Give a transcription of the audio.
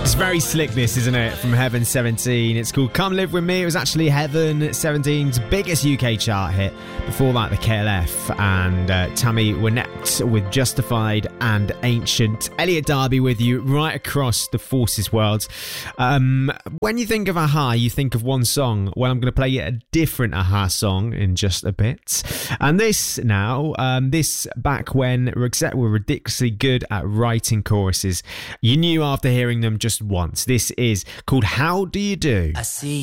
It's very slick, this, isn't it? From Heaven 17. It's called Come Live With Me. It was actually Heaven 17's biggest UK chart hit. Before that, the KLF and Tammy Wynette with Justified and Ancient. Elliot Darby with you right across the Forces world. When you think of Aha, you think of one song. Well, I'm going to play you a different Aha song in just a bit. And this now, this back when Roxette were ridiculously good at writing choruses. You knew after hearing them just once. This is called How Do You Do? I see